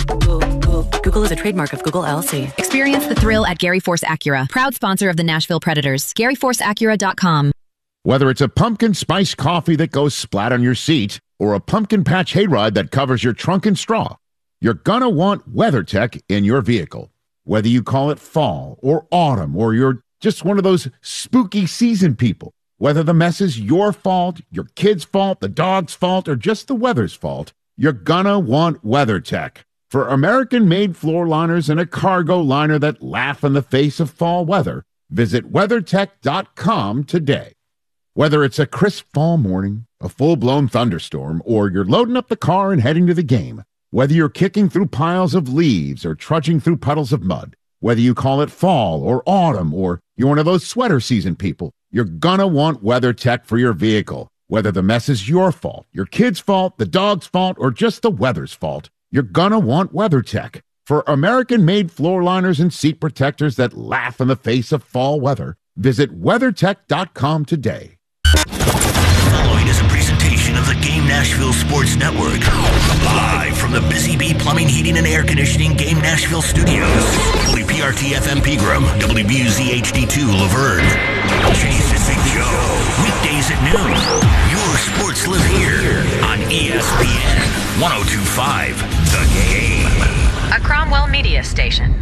Google is a trademark of Google LLC. Experience the thrill at Gary Force Acura, proud sponsor of the Nashville Predators. GaryForceAcura.com. Whether it's a pumpkin spice coffee that goes splat on your seat or a pumpkin patch hayride that covers your trunk and straw, you're gonna want WeatherTech in your vehicle. Whether you call it fall or autumn or you're just one of those spooky season people, whether the mess is your fault, your kid's fault, the dog's fault, or just the weather's fault, you're gonna want WeatherTech. For American-made floor liners and a cargo liner that laugh in the face of fall weather, visit WeatherTech.com today. Whether it's a crisp fall morning, a full-blown thunderstorm, or you're loading up the car and heading to the game, whether you're kicking through piles of leaves or trudging through puddles of mud, whether you call it fall or autumn or you're one of those sweater season people, you're gonna want WeatherTech for your vehicle. Whether the mess is your fault, your kid's fault, the dog's fault, or just the weather's fault, you're gonna want WeatherTech. For American-made floor liners and seat protectors that laugh in the face of fall weather, visit WeatherTech.com today. Following is a presentation of the Game Nashville Sports Network. Live from the Busy Bee Plumbing, Heating, and Air Conditioning Game Nashville Studios. WPRT FM Pegram, WBUZ HD2 Laverne. Chase Big Joe. Weekdays at noon. Your sports live here on ESPN 102.5 The Game. A Cromwell Media Station.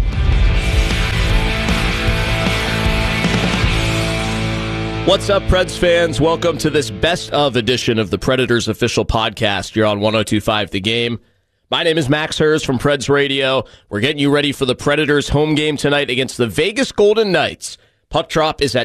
What's up, Preds fans? Welcome to this best of edition of the Predators official podcast. You're on 102.5 The Game. My name is Max Hers from Preds Radio. We're getting you ready for the Predators home game tonight against the Vegas Golden Knights. Puck drop is at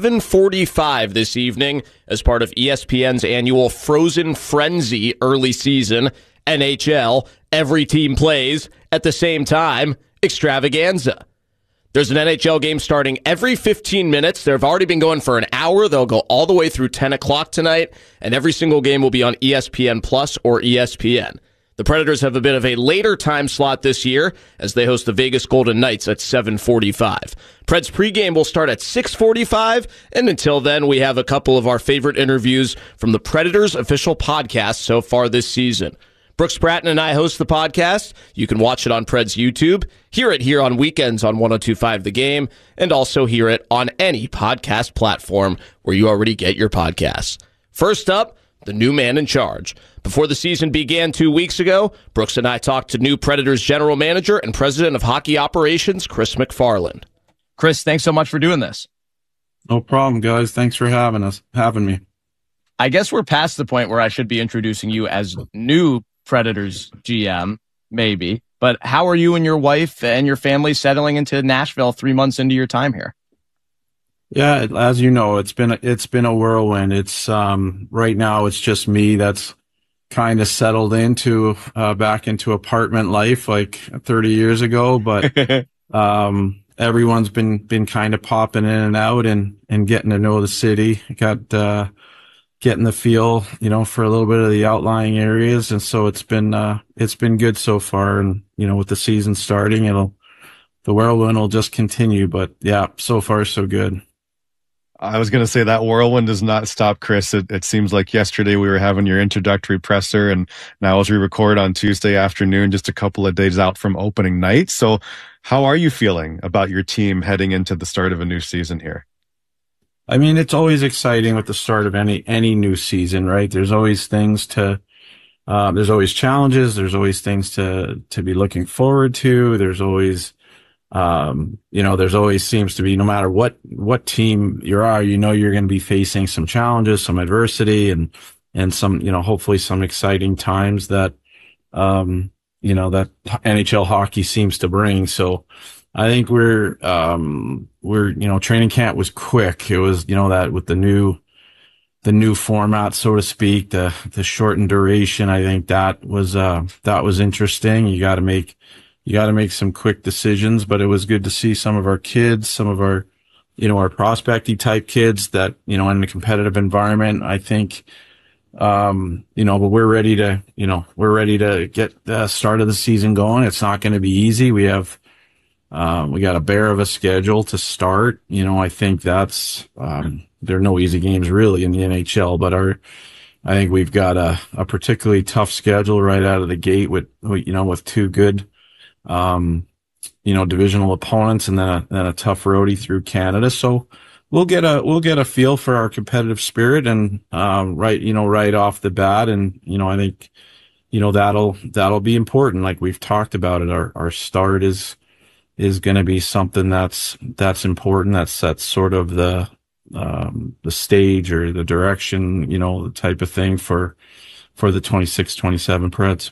7:45 this evening as part of ESPN's annual Frozen Frenzy early season NHL Every Team Plays at the Same Time extravaganza. There's an NHL game starting every 15 minutes. They've already been going for an hour. They'll go all the way through 10 o'clock tonight, and every single game will be on ESPN Plus or ESPN. The Predators have a bit of a later time slot this year as they host the Vegas Golden Knights at 7:45. Preds pregame will start at 6:45, and until then, we have a couple of our favorite interviews from the Predators official podcast so far this season. Brooks Bratton and I host the podcast. You can watch it on Preds YouTube, hear it here on weekends on 102.5 The Game, and also hear it on any podcast platform where you already get your podcasts. First up, the new man in charge. Before the season began 2 weeks ago, Brooks and I talked to new Predators general manager and president of hockey operations, Chris MacFarland. Chris, thanks so much for doing this. No problem, guys. Thanks for having me. I guess we're past the point where I should be introducing you as new Predators GM, maybe. But how are you and your wife and your family settling into Nashville 3 months into your time here? Yeah, as you know, it's been a whirlwind. It's right now it's just me that's kind of settled into back into apartment life like 30 years ago, but everyone's been kind of popping in and out and getting to know the city. Got getting the feel, for a little bit of the outlying areas, and so it's been good so far. And with the season starting, the whirlwind will just continue. But yeah, so far so good. I was going to say that whirlwind does not stop, Chris. It seems like yesterday we were having your introductory presser, and now as we record on Tuesday afternoon, just a couple of days out from opening night. So how are you feeling about your team heading into the start of a new season here? I mean, it's always exciting with the start of any new season, right? There's always things there's always challenges. There's always things to be looking forward to. There's always, there's always seems to be, no matter what team you are, you're going to be facing some challenges, some adversity, and some, hopefully some exciting times that, that NHL hockey seems to bring. So I think we're, training camp was quick. It was, that with the new format, so to speak, the shortened duration. I think that was interesting. You got to make some quick decisions, but it was good to see some of our kids, some of our, our prospecty type kids that, in a competitive environment, I think, but we're ready to get the start of the season going. It's not going to be easy. We got a bear of a schedule to start. I think that's, there are no easy games really in the NHL, but I think we've got a particularly tough schedule right out of the gate with two good, divisional opponents and then a tough roadie through Canada. So we'll get a feel for our competitive spirit and, right off the bat. And, I think, that'll be important. Like we've talked about it. Our start is going to be something that's important. That's sort of the stage or the direction, the type of thing for the 26-27 Preds.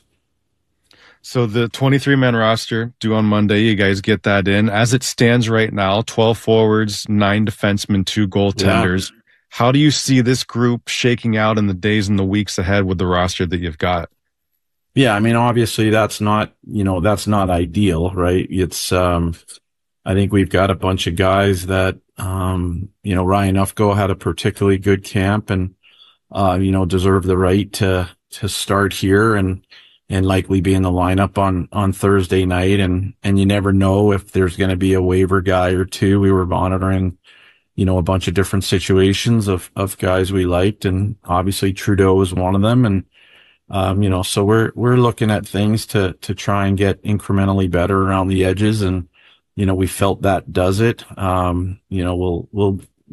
So the 23-man roster due on Monday, you guys get that in. As it stands right now, 12 forwards, 9 defensemen, 2 goaltenders. Yeah. How do you see this group shaking out in the days and the weeks ahead with the roster that you've got? Yeah, I mean, obviously that's not ideal, right? It's, I think we've got a bunch of guys that, Ryan Ufko had a particularly good camp and, deserve the right to start here and likely be in the lineup on Thursday night. And you never know if there's going to be a waiver guy or two. We were monitoring, a bunch of different situations of guys we liked. And obviously Trudeau was one of them. And, so we're looking at things to try and get incrementally better around the edges. And, we felt that does it. We'll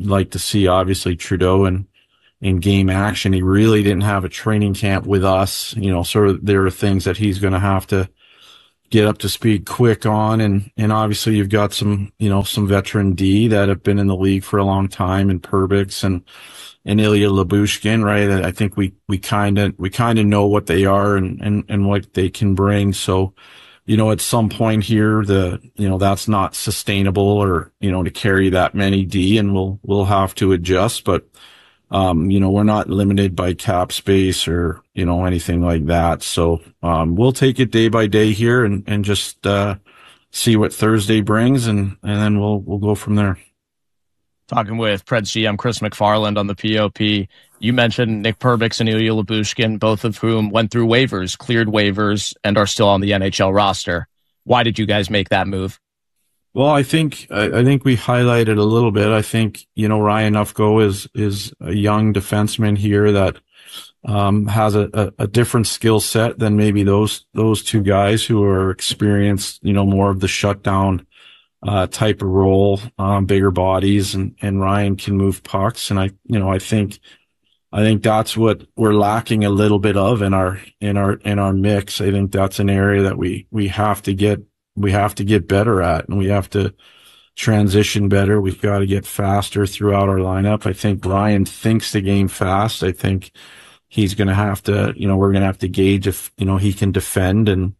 like to see obviously Trudeau in game action. He really didn't have a training camp with us, so there are things that he's going to have to get up to speed quick on. And obviously you've got some veteran D that have been in the league for a long time, and Perbix and Ilya Lyubushkin, right? I think we kind of know what they are and what they can bring. So, at some point here, that's not sustainable, or, to carry that many D, and we'll have to adjust. But, we're not limited by cap space or, anything like that. So, we'll take it day by day here and just, see what Thursday brings, and then we'll go from there. Talking with Preds GM Chris McFarland on the POP. You mentioned Nick Perbix and Ilya Lyubushkin, both of whom went through waivers, cleared waivers, and are still on the NHL roster. Why did you guys make that move? Well, I think we highlighted a little bit. I think, Ryan Ufko is a young defenseman here that has a different skill set than maybe those two guys who are experienced, more of the shutdown type of role, bigger bodies, and Ryan can move pucks. And I think that's what we're lacking a little bit of in our mix. I think that's an area that we have to get better at, and we have to transition better. We've got to get faster throughout our lineup. I think Ryan thinks the game fast. I think he's going to have to, we're going to have to gauge if, he can defend, and,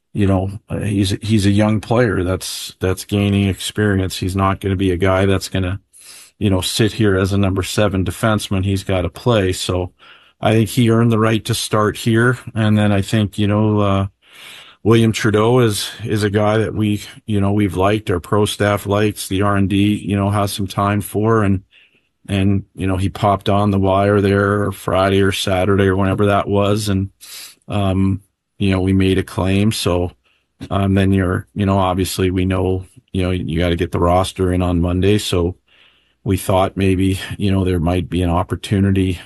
he's a young player that's gaining experience. He's not going to be a guy that's going to, sit here as a number 7 defenseman. He's got to play. So I think he earned the right to start here. And then I think, William Trudeau is a guy that we've liked, our pro staff likes, the R&D, has some time for, and he popped on the wire there Friday or Saturday or whenever that was. And, we made a claim. So, then obviously we know, you got to get the roster in on Monday. So we thought maybe, there might be an opportunity,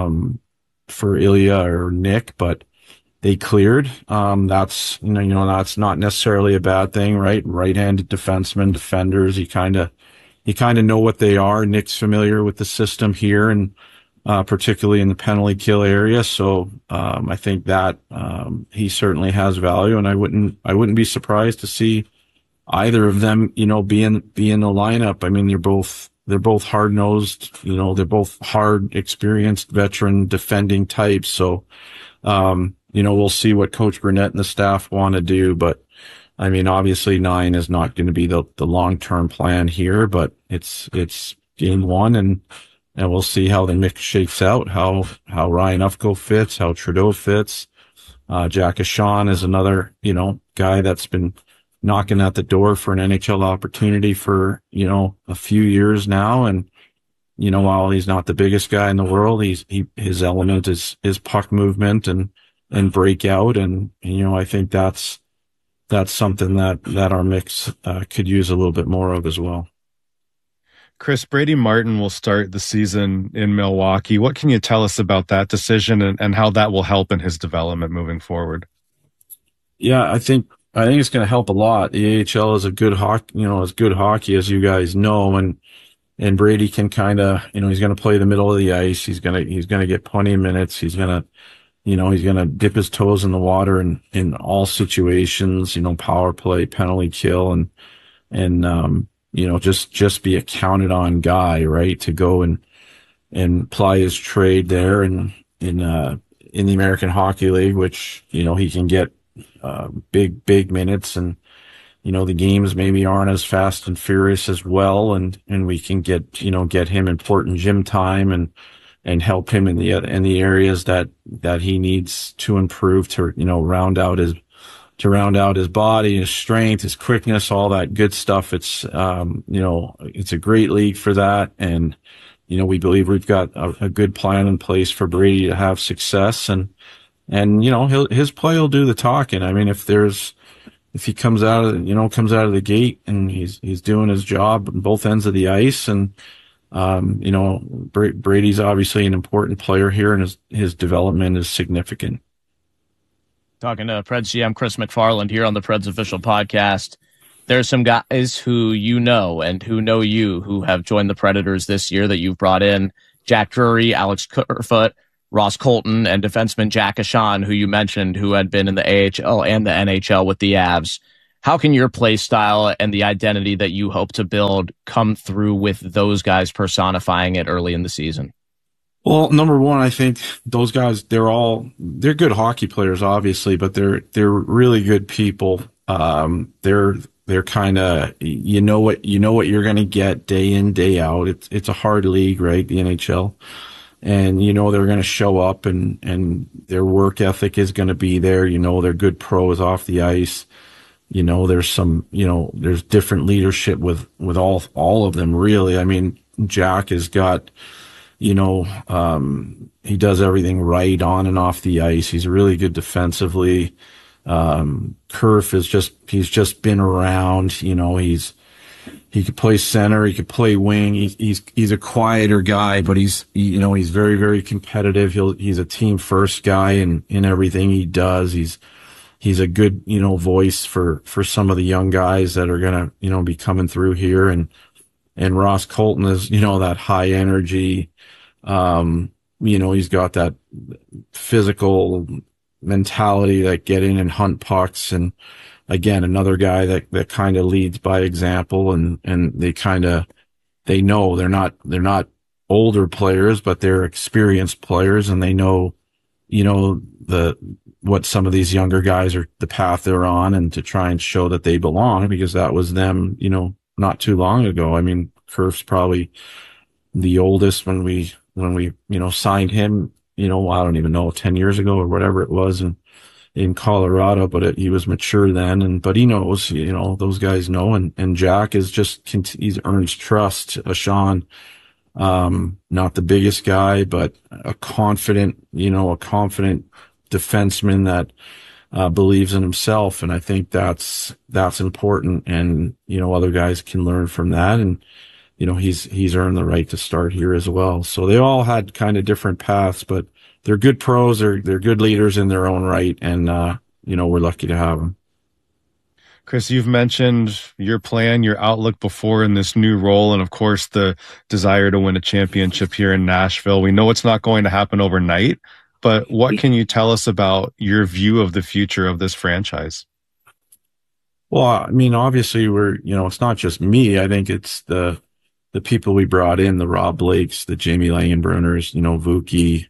for Ilya or Nick, but they cleared. That's not necessarily a bad thing, right? Right-handed defensemen, defenders, you kind of know what they are. Nick's familiar with the system here, and particularly in the penalty kill area. So I think that he certainly has value, and I wouldn't be surprised to see either of them, be in the lineup. I mean, they're both hard-nosed, they're both hard, experienced, veteran defending types. So we'll see what Coach Burnett and the staff want to do, but I mean, obviously 9 is not going to be the long-term plan here, but it's game 1, and we'll see how the mix shakes out, how Ryan Ufko fits, how Trudeau fits. Jack Ashawn is another, guy that's been knocking at the door for an NHL opportunity for, a few years now. And, while he's not the biggest guy in the world, his element is puck movement and breakout. And, I think that's something that our mix could use a little bit more of as well. Chris, Brady Martin will start the season in Milwaukee. What can you tell us about that decision and how that will help in his development moving forward? Yeah, I think it's going to help a lot. The AHL is a good hockey, as good hockey as you guys know, and Brady can kind of, he's going to play the middle of the ice. He's going to get plenty of minutes. He's going to dip his toes in the water in all situations, power play, penalty kill, and just be a counted on guy, right? To go and ply his trade there in the American Hockey League, which, he can get, big minutes, and, the games maybe aren't as fast and furious as well. And we can get him important gym time and help him in the areas that he needs to improve to, round out his body, his strength, his quickness, all that good stuff. It's, it's a great league for that. And, we believe we've got a good plan in place for Brady to have success, and his play will do the talking. I mean, if he comes out of the gate and he's doing his job on both ends of the ice, and, Brady's obviously an important player here, and his development is significant. Talking to Preds GM Chris McFarland here on the Preds Official Podcast. there's some guys who you know and who know you who have joined the Predators this year that you've brought in. Jack Drury, Alex Kerfoot, Ross Colton, and defenseman Jack Ashan, who you mentioned, who had been in the AHL and the NHL with the Avs. How can your play style and the identity that you hope to build come through with those guys personifying it early in the season? Well, number one, I think those guys, they're good hockey players, obviously, but they're really good people. They're kind of, you know what you're going to get day in, day out. It's a hard league, right? The NHL. And, they're going to show up and their work ethic is going to be there. They're good pros off the ice. There's some, there's different leadership with all of them, really. I mean, Jack has got, he does everything right on and off the ice. He's really good defensively. Kerf he's just been around, he could play center, he could play wing. He's a quieter guy, but he's very, very competitive. He's a team first guy in everything he does. He's a good, voice for some of the young guys that are going to, be coming through here. And Ross Colton is, that high energy, he's got that physical mentality that get in and hunt pucks. And again, another guy that kind of leads by example, and they know they're not older players, but they're experienced players, and they know, what some of these younger guys are, the path they're on, and to try and show that they belong, because that was them, not too long ago. I mean, Kerf's probably the oldest when we signed him, I don't even know, 10 years ago or whatever it was, and in Colorado, but he was mature then, but he knows, those guys know, and Jack is he's earned trust. Ashan, not the biggest guy, but a confident defenseman that believes in himself, and I think that's important, and other guys can learn from that, and he's earned the right to start here as well. So they all had kind of different paths, but they're good pros. They're good leaders in their own right, and we're lucky to have them. Chris, you've mentioned your plan, your outlook before in this new role, and of course the desire to win a championship here in Nashville. We know it's not going to happen overnight, but what can you tell us about your view of the future of this franchise? Well, I mean, obviously it's not just me. I think it's the people we brought in, the Rob Blakes, the Jamie Langenbruners, Vuki.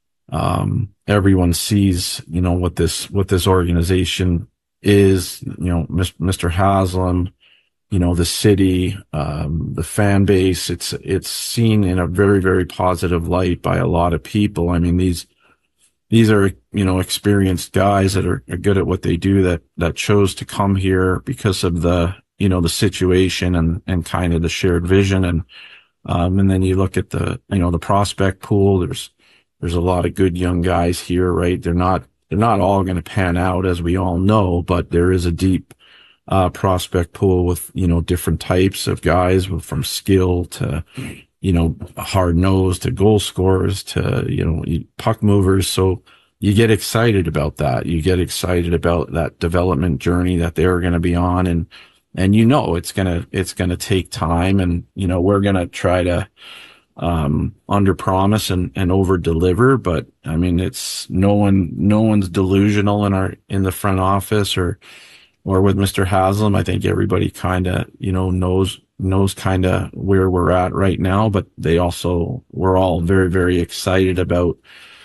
Everyone sees, what this organization is, Mr. Haslam, the city, the fan base. It's seen in a very, very positive light by a lot of people. I mean, these are, experienced guys that are good at what they do, that chose to come here because of the situation and kind of the shared vision. And then you look at the prospect pool. There's a lot of good young guys here, right? They're not all going to pan out, as we all know, but there is a deep prospect pool with, different types of guys, from skill to, hard nose to goal scorers to, puck movers. So you get excited about that. You get excited about that development journey that they're going to be on. And it's going to take time, and, we're going to try to, under promise and over deliver. But I mean, it's no one's delusional in the front office or with Mr. Haslam. I think everybody kind of, knows kind of where we're at right now, but we're all very, very excited about,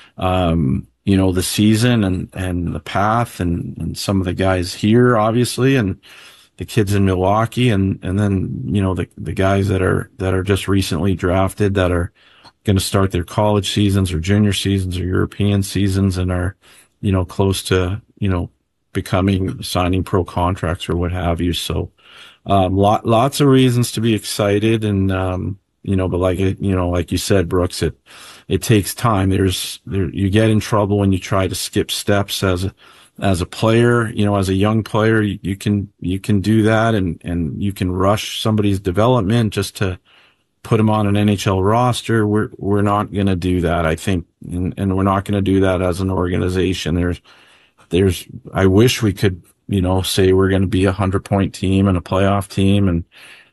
the season and the path and some of the guys here, obviously, and the kids in Milwaukee, and then, the guys that are just recently drafted that are going to start their college seasons or junior seasons or European seasons and are, close to, signing pro contracts or what have you. So, lots of reasons to be excited, and, but like you said, Brooks, it takes time. You get in trouble when you try to skip steps as a player, as a young player. You can do that, and you can rush somebody's development just to put them on an NHL roster. We're not going to do that, I think, and we're not going to do that as an organization. I wish we could say we're going to be 100-point team and a playoff team and,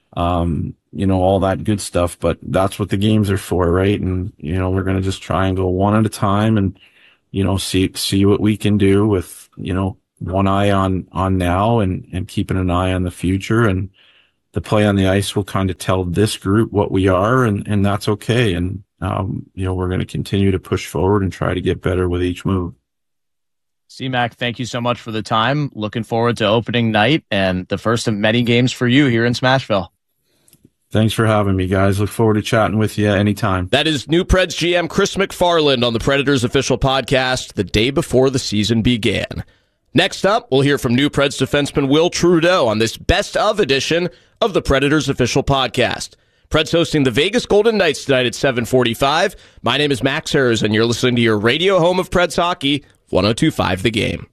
all that good stuff. But that's what the games are for, right? And, we're going to just try and go one at a time and, see what we can do with, one eye on now and keeping an eye on the future. And the play on the ice will kind of tell this group what we are, and that's okay. And, we're going to continue to push forward and try to get better with each move. C-Mac, thank you so much for the time. Looking forward to opening night and the first of many games for you here in Smashville. Thanks for having me, guys. Look forward to chatting with you anytime. That is new Preds GM Chris McFarland on the Predators official podcast the day before the season began. Next up, we'll hear from new Preds defenseman Will Trudeau on this best of edition of the Predators official podcast. Preds hosting the Vegas Golden Knights tonight at 7:45. My name is Max Hers, and you're listening to your radio home of Preds hockey, 102.5 The Game.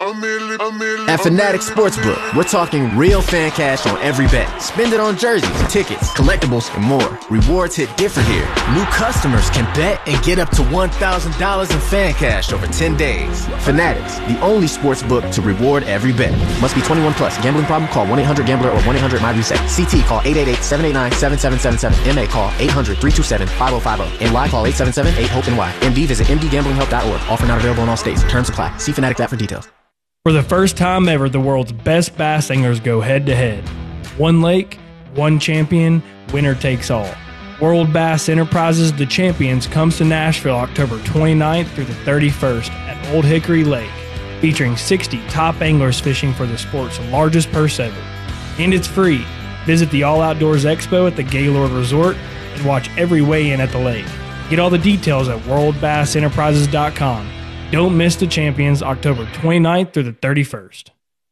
At Fanatics Sportsbook, we're talking real fan cash on every bet. Spend it on jerseys, tickets, collectibles, and more. Rewards hit different here. New customers can bet and get up to $1,000 in fan cash over 10 days. Fanatics, the only sportsbook to reward every bet. Must be 21 plus. Gambling problem? Call 1-800-GAMBLER or 1-800-MY-RESET. CT call 888-789-7777. MA call 800-327-5050. NY call 877-8-HOPE-NY. MD visit mdgamblinghelp.org. Offer not available in all states. Terms apply. See Fanatics app for details. For the first time ever, the world's best bass anglers go head-to-head. One lake, one champion, winner takes all. World Bass Enterprises The Champions comes to Nashville October 29th through the 31st at Old Hickory Lake, featuring 60 top anglers fishing for the sport's largest purse ever. And it's free. Visit the All Outdoors Expo at the Gaylord Resort and watch every weigh-in at the lake. Get all the details at worldbassenterprises.com. Don't miss the Champions October 29th through the 31st.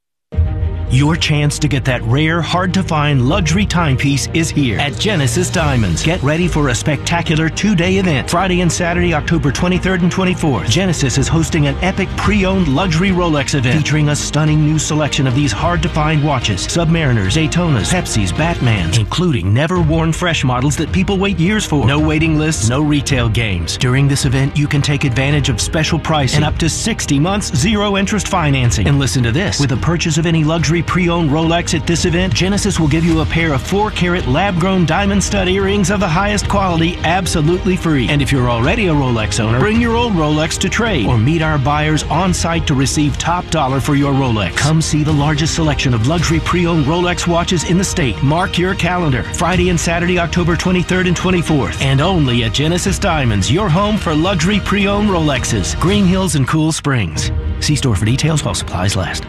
Your chance to get that rare, hard-to-find luxury timepiece is here at Genesis Diamonds. Get ready for a spectacular two-day event. Friday and Saturday, October 23rd and 24th. Genesis is hosting an epic pre-owned luxury Rolex event featuring a stunning new selection of these hard-to-find watches. Submariners, Daytonas, Pepsis, Batmans, including never-worn fresh models that people wait years for. No waiting lists, no retail games. During this event, you can take advantage of special pricing and up to 60 months zero-interest financing. And listen to this. With a purchase of any luxury pre-owned Rolex at this event, Genesis will give you a pair of 4-carat lab-grown diamond stud earrings of the highest quality absolutely free. And if you're already a Rolex owner, bring your old Rolex to trade or meet our buyers on site to receive top dollar for your Rolex. Come see the largest selection of luxury pre-owned Rolex watches in the state. Mark your calendar. Friday and Saturday, October 23rd and 24th. And only at Genesis Diamonds, your home for luxury pre-owned Rolexes. Green Hills and Cool Springs. See store for details while supplies last.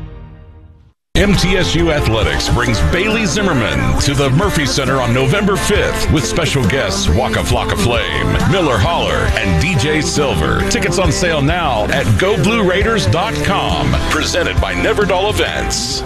MTSU Athletics brings Bailey Zimmerman to the Murphy Center on November 5th with special guests Waka Flocka Flame, Miller Holler, and DJ Silver. Tickets on sale now at GoBlueRaiders.com. Presented by Neverdall Events.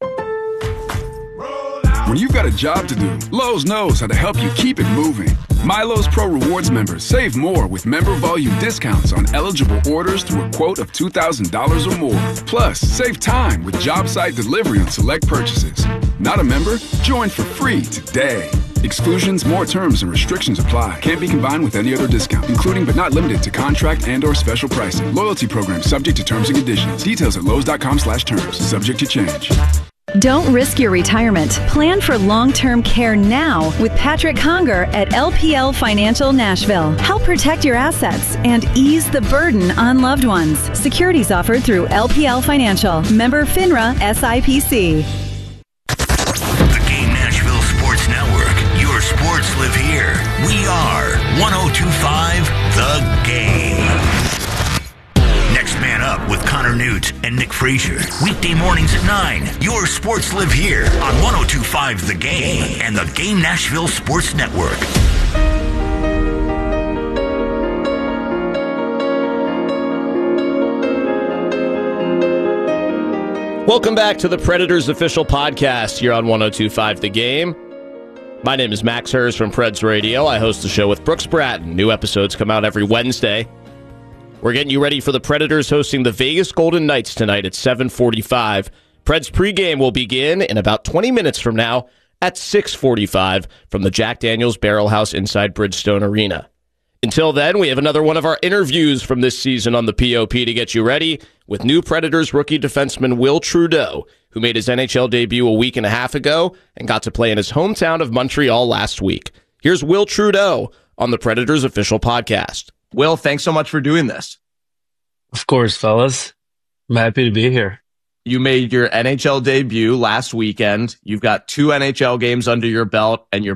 When you've got a job to do, Lowe's knows how to help you keep it moving. MyLowe's Pro Rewards members save more with member volume discounts on eligible orders through a quote of $2,000 or more. Plus, save time with job site delivery on select purchases. Not a member? Join for free today. Exclusions, more terms, and restrictions apply. Can't be combined with any other discount, including but not limited to contract and/or special pricing. Loyalty program subject to terms and conditions. Details at Lowe's.com/terms. Subject to change. Don't risk your retirement. Plan for long-term care now with Patrick Conger at LPL Financial Nashville. Help protect your assets and ease the burden on loved ones. Securities offered through LPL Financial. Member FINRA SIPC. The Game Nashville Sports Network. Your sports live here. We are 102.5 The Game. Next Man Up with Connor Newt and Nick Frazier. Weekday mornings at 9. Your sports live here on 102.5 The Game and the Game Nashville Sports Network. Welcome back to the Predators official podcast here on 102.5 The Game. My name is Max Hers from Preds Radio. I host the show with Brooks Bratton. New episodes come out every Wednesday. We're getting you ready for the Predators hosting the Vegas Golden Knights tonight at 7:45. Preds pregame will begin in about 20 minutes from now at 6:45 from the Jack Daniels Barrel House inside Bridgestone Arena. Until then, we have another one of our interviews from this season on the POP to get you ready with new Predators rookie defenseman Will Trudeau, who made his NHL debut a week and a half ago and got to play in his hometown of Montreal last week. Here's Will Trudeau on the Predators official podcast. Will, thanks so much for doing this. Of course, fellas. I'm happy to be here. You made your NHL debut last weekend. You've got 2 NHL games under your belt, and you're